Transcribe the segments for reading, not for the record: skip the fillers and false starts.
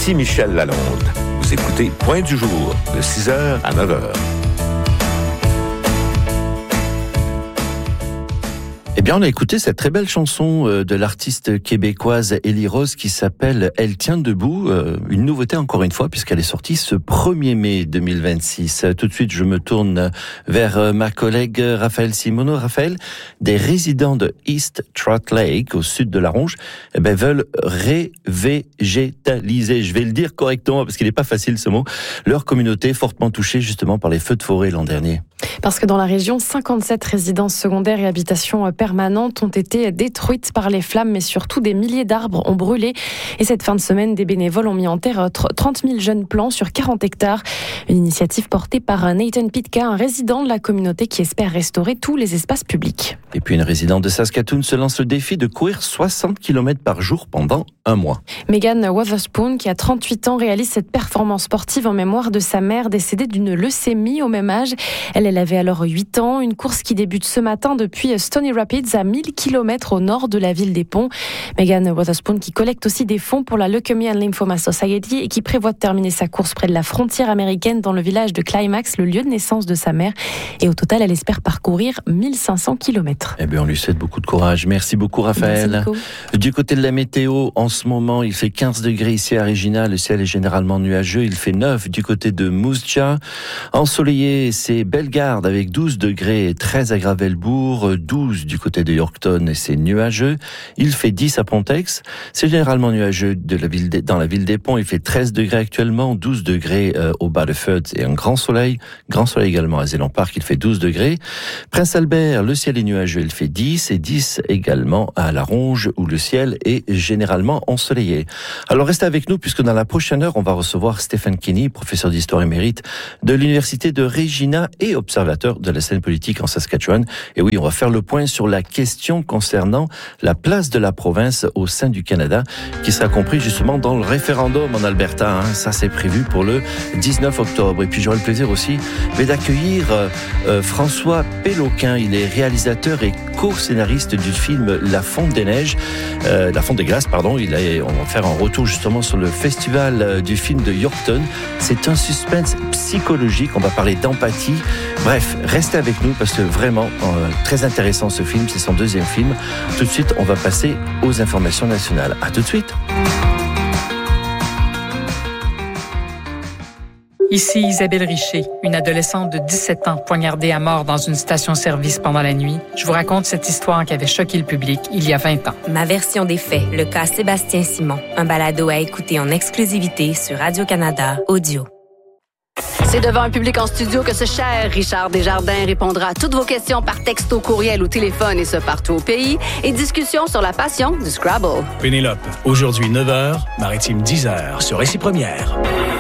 Ici Michel Lalonde. Vous écoutez Point du jour, de 6h à 9h. Eh bien, on a écouté cette très belle chanson de l'artiste québécoise Élie Rose qui s'appelle « Elle tient debout ». Une nouveauté encore une fois puisqu'elle est sortie ce 1er mai 2026. Tout de suite, je me tourne vers ma collègue Raphaël Simoneau. Raphaël, des résidents de East Trout Lake, au sud de la Ronge, veulent révégétaliser. Je vais le dire correctement parce qu'il n'est pas facile ce mot. Leur communauté fortement touchée justement par les feux de forêt l'an dernier. Parce que dans la région, 57 résidences secondaires et habitations permanentes ont été détruites par les flammes, mais surtout des milliers d'arbres ont brûlé. Et cette fin de semaine, des bénévoles ont mis en terre 30 000 jeunes plants sur 40 hectares. Une initiative portée par Nathan Pitka, un résident de la communauté qui espère restaurer tous les espaces publics. Et puis une résidente de Saskatoon se lance le défi de courir 60 km par jour pendant un mois. Megan Wotherspoon, qui a 38 ans, réalise cette performance sportive en mémoire de sa mère décédée d'une leucémie au même âge. Elle avait alors 8 ans. Une course qui débute ce matin depuis Stony Rapids, à 1000 km au nord de la ville des Ponts. Megan Wotherspoon qui collecte aussi des fonds pour la Leukemia and Lymphoma Society et qui prévoit de terminer sa course près de la frontière américaine dans le village de Climax, le lieu de naissance de sa mère. Et au total, elle espère parcourir 1500 km. Eh bien, on lui souhaite beaucoup de courage. Merci beaucoup, Raphaël. Merci beaucoup. Du côté de la météo, en ce moment, il fait 15 degrés ici à Regina. Le ciel est généralement nuageux. Il fait 9 du côté de Moose Jaw. Ensoleillé, c'est Bellegarde avec 12 degrés, 13 à Gravelbourg, 12 du côté de Yorkton et c'est nuageux. Il fait 10 à Pontex. C'est généralement nuageux dans la ville des Ponts. Il fait 13 degrés actuellement, 12 degrés au bas de Feuds et un grand soleil. Grand soleil également à Zéland Park, il fait 12 degrés. Prince Albert, le ciel est nuageux, il fait 10 et 10 également à La Ronge où le ciel est généralement ensoleillé. Alors restez avec nous puisque dans la prochaine heure, on va recevoir Stephen Kinney, professeur d'histoire émérite de l'université de Regina et observateur de la scène politique en Saskatchewan. Et oui, on va faire le point sur la question concernant la place de la province au sein du Canada, qui sera compris justement dans le référendum en Alberta. Ça, c'est prévu pour le 19 octobre. Et puis, j'aurai le plaisir aussi d'accueillir François Péloquin. Il est réalisateur et co-scénariste du film La Fonte des Neiges, La Fonte des Glaces, pardon. On va faire un retour justement sur le festival du film de Yorkton. C'est un suspense psychologique. On va parler d'empathie. Bref, restez avec nous parce que vraiment très intéressant ce film. C'est son deuxième film. Tout de suite, on va passer aux informations nationales. À tout de suite. Ici Isabelle Richer, une adolescente de 17 ans poignardée à mort dans une station-service pendant la nuit. Je vous raconte cette histoire qui avait choqué le public il y a 20 ans. Ma version des faits, le cas Sébastien Simon. Un balado à écouter en exclusivité sur Radio-Canada Audio. C'est devant un public en studio que ce cher Richard Desjardins répondra à toutes vos questions par texto, courriel ou téléphone et ce partout au pays. Et discussion sur la passion du Scrabble. Pénélope, aujourd'hui 9h, Maritime 10h sur Récit Première.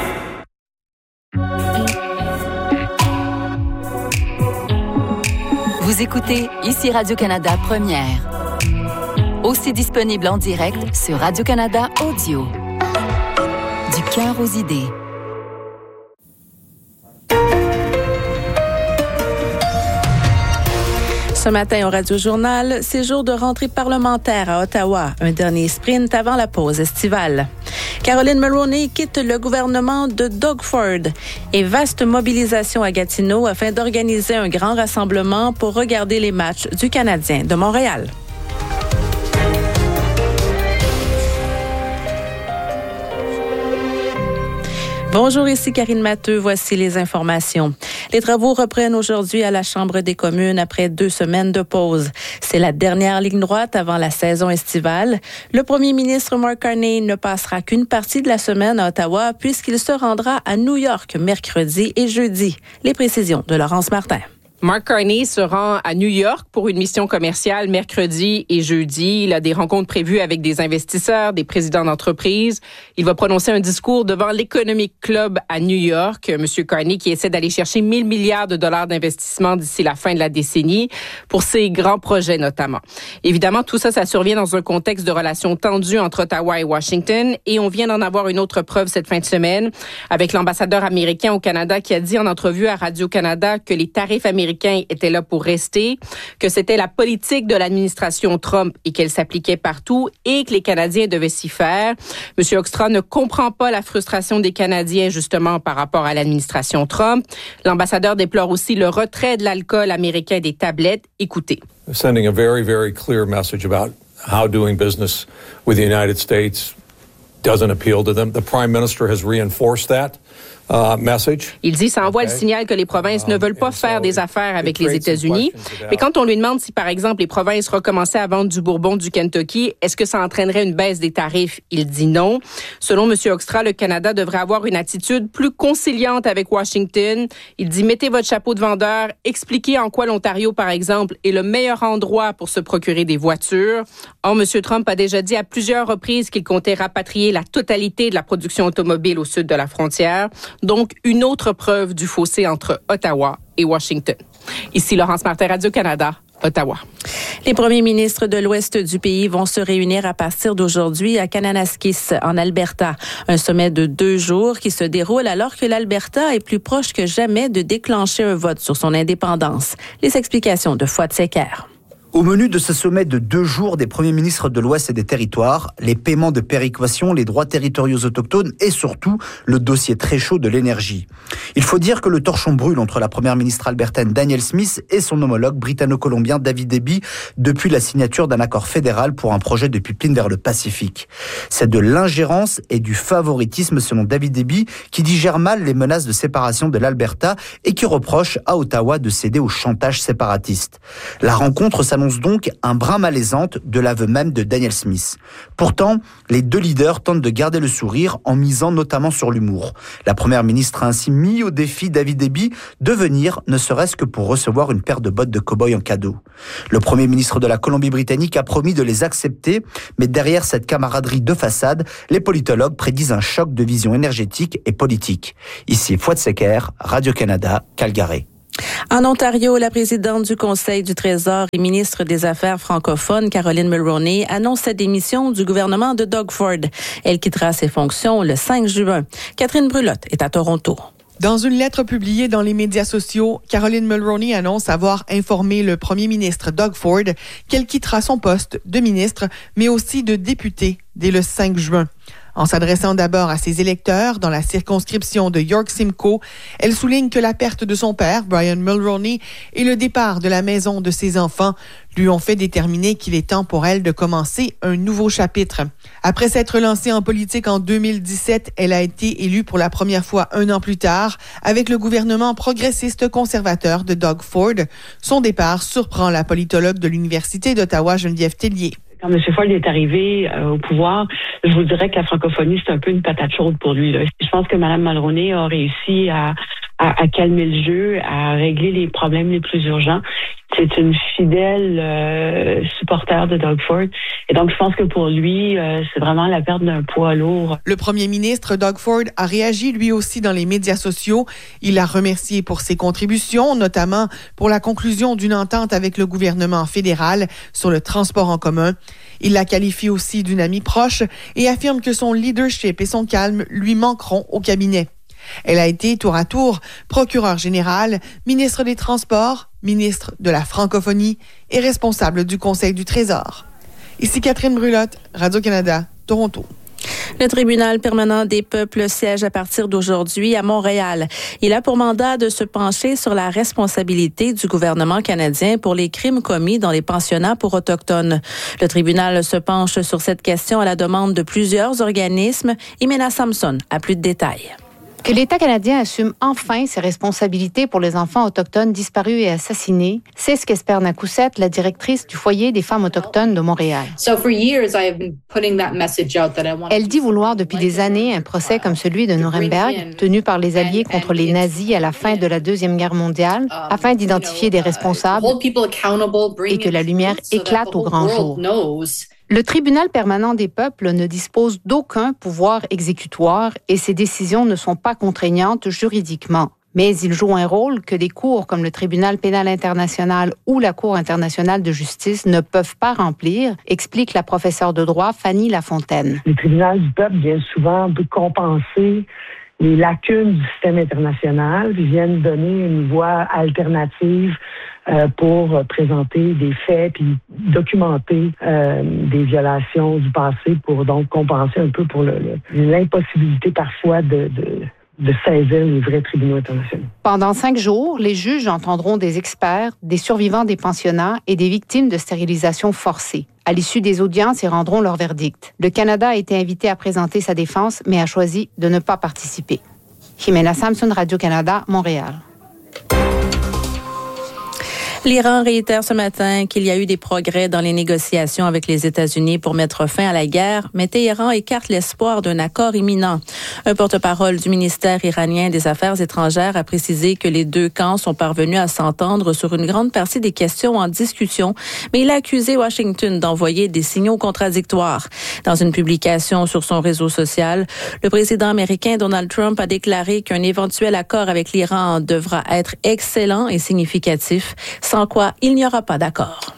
Vous écoutez ici Radio-Canada Première. Aussi disponible en direct sur Radio-Canada Audio. Du cœur aux idées. Ce matin au Radio-Journal, c'est jour de rentrée parlementaire à Ottawa. Un dernier sprint avant la pause estivale. Caroline Mulroney quitte le gouvernement de Doug Ford et vaste mobilisation à Gatineau afin d'organiser un grand rassemblement pour regarder les matchs du Canadien de Montréal. Bonjour, ici Karine Matteux. Voici les informations. Les travaux reprennent aujourd'hui à la Chambre des communes après 2 semaines de pause. C'est la dernière ligne droite avant la saison estivale. Le premier ministre Mark Carney ne passera qu'une partie de la semaine à Ottawa puisqu'il se rendra à New York mercredi et jeudi. Les précisions de Laurence Martin. Mark Carney se rend à New York pour une mission commerciale mercredi et jeudi. Il a des rencontres prévues avec des investisseurs, des présidents d'entreprises. Il va prononcer un discours devant l'Economic Club à New York. Monsieur Carney qui essaie d'aller chercher 1 000 milliards de dollars d'investissement d'ici la fin de la décennie pour ses grands projets notamment. Évidemment, tout ça survient dans un contexte de relations tendues entre Ottawa et Washington et on vient d'en avoir une autre preuve cette fin de semaine avec l'ambassadeur américain au Canada qui a dit en entrevue à Radio-Canada que les tarifs américains américains étaient là pour rester, que c'était la politique de l'administration Trump et qu'elle s'appliquait partout et que les Canadiens devaient s'y faire. M. Hoekstra ne comprend pas la frustration des Canadiens, justement, par rapport à l'administration Trump. L'ambassadeur déplore aussi le retrait de l'alcool américain des tablettes. Écoutez. Sending a very, very clear message about how doing business with the United States doesn't appeal to them. The Prime Minister has reinforced that message. Il dit, ça envoie le signal que les provinces ne veulent pas faire des affaires avec les États-Unis. Mais quand on lui demande si, par exemple, les provinces recommençaient à vendre du bourbon du Kentucky, est-ce que ça entraînerait une baisse des tarifs? Il dit non. Selon M. Hoekstra, le Canada devrait avoir une attitude plus conciliante avec Washington. Il dit, mettez votre chapeau de vendeur, expliquez en quoi l'Ontario, par exemple, est le meilleur endroit pour se procurer des voitures. Or, M. Trump a déjà dit à plusieurs reprises qu'il comptait rapatrier la totalité de la production automobile au sud de la frontière. Donc, une autre preuve du fossé entre Ottawa et Washington. Ici Laurence Martin, Radio-Canada, Ottawa. Les premiers ministres de l'Ouest du pays vont se réunir à partir d'aujourd'hui à Kananaskis, en Alberta. Un sommet de 2 jours qui se déroule alors que l'Alberta est plus proche que jamais de déclencher un vote sur son indépendance. Les explications de Fouad Secker. Au menu de ce sommet de 2 jours des premiers ministres de l'Ouest et des territoires, les paiements de péréquation, les droits territoriaux autochtones et surtout le dossier très chaud de l'énergie. Il faut dire que le torchon brûle entre la première ministre albertaine Danielle Smith et son homologue britanno-colombien David Eby depuis la signature d'un accord fédéral pour un projet de pipeline vers le Pacifique. C'est de l'ingérence et du favoritisme selon David Eby qui digère mal les menaces de séparation de l'Alberta et qui reproche à Ottawa de céder au chantage séparatiste. La rencontre s'annonce donc un brin malaisante de l'aveu même de Danielle Smith. Pourtant, les 2 leaders tentent de garder le sourire en misant notamment sur l'humour. La première ministre a ainsi mis au défi David Eby de venir, ne serait-ce que pour recevoir une paire de bottes de cow-boy en cadeau. Le premier ministre de la Colombie-Britannique a promis de les accepter, mais derrière cette camaraderie de façade, les politologues prédisent un choc de vision énergétique et politique. Ici Fouad Secker, Radio-Canada, Calgary. En Ontario, la présidente du Conseil du Trésor et ministre des Affaires francophones, Caroline Mulroney, annonce sa démission du gouvernement de Doug Ford. Elle quittera ses fonctions le 5 juin. Catherine Brulotte est à Toronto. Dans une lettre publiée dans les médias sociaux, Caroline Mulroney annonce avoir informé le premier ministre Doug Ford qu'elle quittera son poste de ministre, mais aussi de député dès le 5 juin. En s'adressant d'abord à ses électeurs dans la circonscription de York-Simcoe, elle souligne que la perte de son père, Brian Mulroney, et le départ de la maison de ses enfants lui ont fait déterminer qu'il est temps pour elle de commencer un nouveau chapitre. Après s'être lancée en politique en 2017, elle a été élue pour la première fois 1 an plus tard avec le gouvernement progressiste conservateur de Doug Ford. Son départ surprend la politologue de l'Université d'Ottawa, Geneviève Tellier. Quand M. Ford est arrivé au pouvoir, je vous dirais que la francophonie, c'est un peu une patate chaude pour lui. Je pense que Mme Mulroney a réussi à calmer le jeu, à régler les problèmes les plus urgents. C'est une fidèle supporter de Doug Ford. Et donc, je pense que pour lui, c'est vraiment la perte d'un poids lourd. Le premier ministre Doug Ford a réagi lui aussi dans les médias sociaux. Il l'a remercié pour ses contributions, notamment pour la conclusion d'une entente avec le gouvernement fédéral sur le transport en commun. Il la qualifie aussi d'une amie proche et affirme que son leadership et son calme lui manqueront au cabinet. Elle a été tour à tour procureure générale, ministre des Transports, ministre de la Francophonie et responsable du Conseil du Trésor. Ici Catherine Brulotte, Radio-Canada, Toronto. Le tribunal permanent des peuples siège à partir d'aujourd'hui à Montréal. Il a pour mandat de se pencher sur la responsabilité du gouvernement canadien pour les crimes commis dans les pensionnats pour autochtones. Le tribunal se penche sur cette question à la demande de plusieurs organismes. Imena Samson a plus de détails. Que l'État canadien assume enfin ses responsabilités pour les enfants autochtones disparus et assassinés, c'est ce qu'espère Nakoussette, la directrice du foyer des femmes autochtones de Montréal. Elle dit vouloir depuis des années un procès comme celui de Nuremberg, tenu par les Alliés contre les nazis à la fin de la Deuxième Guerre mondiale, afin d'identifier des responsables et que la lumière éclate au grand jour. Le tribunal permanent des peuples ne dispose d'aucun pouvoir exécutoire et ses décisions ne sont pas contraignantes juridiquement. Mais il joue un rôle que des cours comme le tribunal pénal international ou la Cour internationale de justice ne peuvent pas remplir, explique la professeure de droit Fanny Lafontaine. Le tribunal du peuple vient souvent compenser les lacunes du système international, puis viennent donner une voie alternative pour présenter des faits puis documenter des violations du passé pour donc compenser un peu pour l'impossibilité parfois de saisir les vrais tribunaux internationaux. Pendant 5 jours, les juges entendront des experts, des survivants des pensionnats et des victimes de stérilisation forcée. À l'issue des audiences, ils rendront leur verdict. Le Canada a été invité à présenter sa défense, mais a choisi de ne pas participer. Jimena Samson, Radio-Canada, Montréal. L'Iran réitère ce matin qu'il y a eu des progrès dans les négociations avec les États-Unis pour mettre fin à la guerre, mais Téhéran écarte l'espoir d'un accord imminent. Un porte-parole du ministère iranien des Affaires étrangères a précisé que les deux camps sont parvenus à s'entendre sur une grande partie des questions en discussion, mais il a accusé Washington d'envoyer des signaux contradictoires. Dans une publication sur son réseau social, le président américain Donald Trump a déclaré qu'un éventuel accord avec l'Iran devra être excellent et significatif, sans quoi il n'y aura pas d'accord.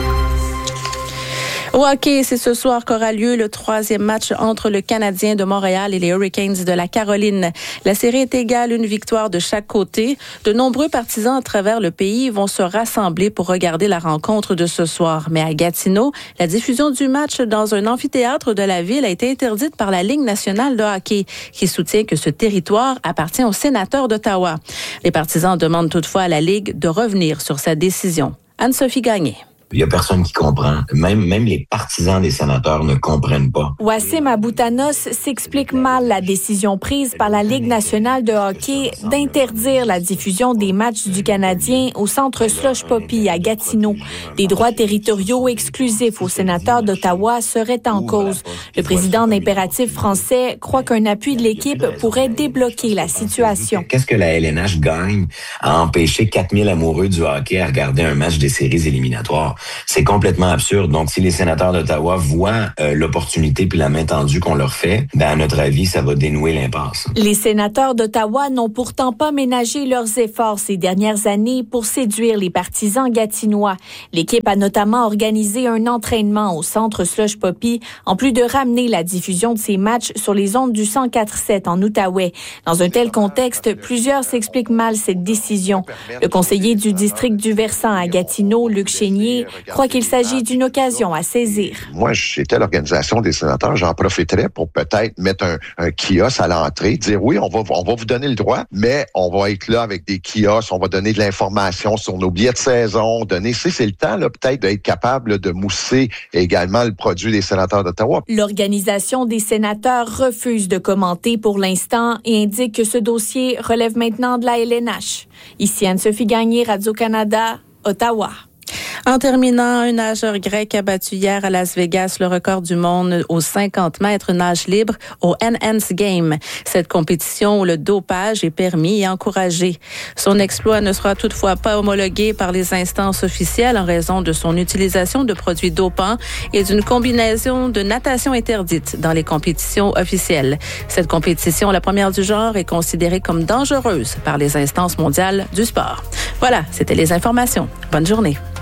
Au hockey, c'est ce soir qu'aura lieu le 3e match entre le Canadien de Montréal et les Hurricanes de la Caroline. La série est égale, une victoire de chaque côté. De nombreux partisans à travers le pays vont se rassembler pour regarder la rencontre de ce soir. Mais à Gatineau, la diffusion du match dans un amphithéâtre de la ville a été interdite par la Ligue nationale de hockey, qui soutient que ce territoire appartient aux sénateurs d'Ottawa. Les partisans demandent toutefois à la Ligue de revenir sur sa décision. Anne-Sophie Gagné. Il y a personne qui comprend. Même les partisans des sénateurs ne comprennent pas. Wassim Aboutanos s'explique mal la décision prise par la Ligue nationale de hockey d'interdire la diffusion des matchs du Canadien au centre Slush Poppy à Gatineau. Des droits territoriaux exclusifs aux sénateurs d'Ottawa seraient en cause. Le président d'Impératif français croit qu'un appui de l'équipe pourrait débloquer la situation. Qu'est-ce que la LNH gagne à empêcher 4000 amoureux du hockey à regarder un match des séries éliminatoires? C'est complètement absurde. Donc, si les sénateurs d'Ottawa voient l'opportunité puis la main tendue qu'on leur fait, à notre avis, ça va dénouer l'impasse. Les sénateurs d'Ottawa n'ont pourtant pas ménagé leurs efforts ces dernières années pour séduire les partisans gatinois. L'équipe a notamment organisé un entraînement au centre Slush Poppy, en plus de ramener la diffusion de ces matchs sur les ondes du 104.7 en Outaouais. Dans un tel contexte, plusieurs s'expliquent mal cette décision. Le conseiller du district du Versant à Gatineau, Luc Chénier, croit qu'il s'agit d'une occasion à saisir. Moi, j'étais à l'organisation des sénateurs, j'en profiterais pour peut-être mettre un kiosque à l'entrée, dire oui, on va vous donner le droit, mais on va être là avec des kiosques, on va donner de l'information sur nos billets de saison, c'est le temps là, peut-être d'être capable de mousser également le produit des sénateurs d'Ottawa. L'organisation des sénateurs refuse de commenter pour l'instant et indique que ce dossier relève maintenant de la LNH. Ici Anne-Sophie Gagné, Radio-Canada, Ottawa. En terminant, un nageur grec a battu hier à Las Vegas le record du monde aux 50 mètres nage libre au Enhanced Game. Cette compétition où le dopage est permis et encouragé. Son exploit ne sera toutefois pas homologué par les instances officielles en raison de son utilisation de produits dopants et d'une combinaison de natation interdite dans les compétitions officielles. Cette compétition, la première du genre, est considérée comme dangereuse par les instances mondiales du sport. Voilà, c'était les informations. Bonne journée.